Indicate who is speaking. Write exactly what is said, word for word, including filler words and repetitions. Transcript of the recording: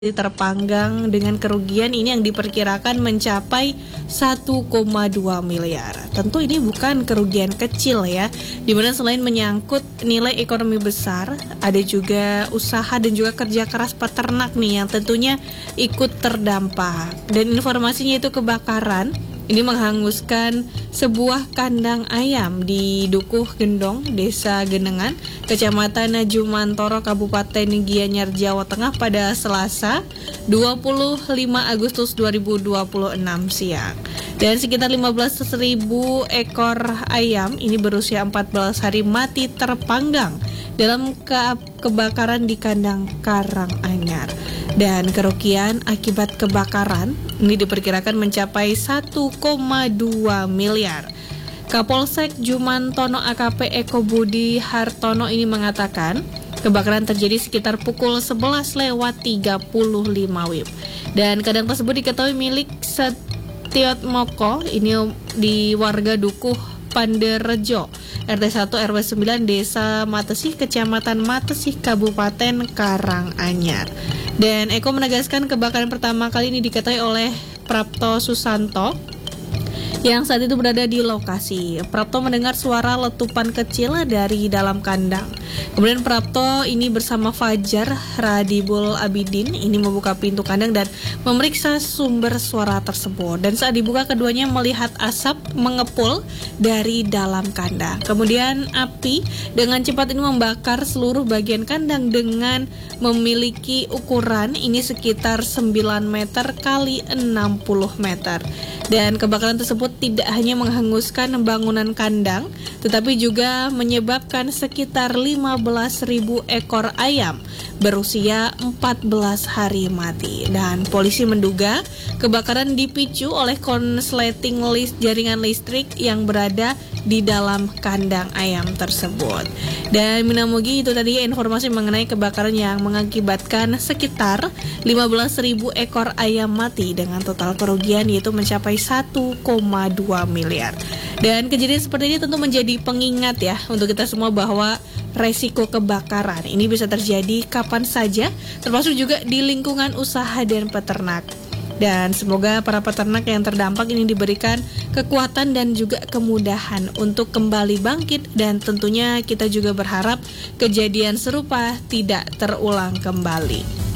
Speaker 1: terpanggang dengan kerugian ini yang diperkirakan mencapai satu koma dua miliar. Tentu ini bukan kerugian kecil ya, dimana selain menyangkut nilai ekonomi besar, ada juga usaha dan juga kerja keras peternak nih yang tentunya ikut terdampak. Dan informasinya itu kebakaran ini menghanguskan sebuah kandang ayam di Dukuh Gendong, Desa Genengan, Kecamatan Jumantoro, Kabupaten Gianyar, Jawa Tengah pada Selasa dua puluh lima Agustus dua ribu dua puluh enam siang. Dan sekitar lima belas ribu ekor ayam ini berusia empat belas hari mati terpanggang dalam ke- kebakaran di kandang Karanganyar. Dan kerugian akibat kebakaran ini diperkirakan mencapai satu koma dua miliar. Kapolsek Jumantono A K P Eko Budi Hartono ini mengatakan kebakaran terjadi sekitar pukul sebelas lewat tiga puluh lima W I B. Dan kandang tersebut diketahui milik Setiot Moko ini di warga Dukuh Panderejo, R T satu R W sembilan Desa Matesih, Kecamatan Matesih, Kabupaten Karanganyar. Dan Eko menegaskan kebakaran pertama kali ini diketahui oleh Prapto Susanto yang saat itu berada di lokasi. Prapto mendengar suara letupan kecil dari dalam kandang. Kemudian Prapto ini bersama Fajar Radibul Abidin ini membuka pintu kandang dan memeriksa sumber suara tersebut. Dan saat dibuka keduanya melihat asap mengepul dari dalam kandang. Kemudian api dengan cepat ini membakar seluruh bagian kandang dengan memiliki ukuran ini sekitar sembilan meter kali enam puluh meter. Dan kebakaran tersebut tidak hanya menghanguskan bangunan kandang, tetapi juga menyebabkan sekitar lima belas ribu ekor ayam berusia empat belas hari mati. Dan polisi menduga kebakaran dipicu oleh konsleting list jaringan listrik yang berada di dalam kandang ayam tersebut. Dan minamugi itu tadi informasi mengenai kebakaran yang mengakibatkan sekitar lima belas ribu ekor ayam mati dengan total kerugian yaitu mencapai satu koma dua miliar. Dan kejadian seperti ini tentu menjadi pengingat ya untuk kita semua bahwa resiko kebakaran ini bisa terjadi kapan saja, termasuk juga di lingkungan usaha dan peternak. Dan semoga para peternak yang terdampak ini diberikan kekuatan dan juga kemudahan untuk kembali bangkit. Dan tentunya kita juga berharap kejadian serupa tidak terulang kembali.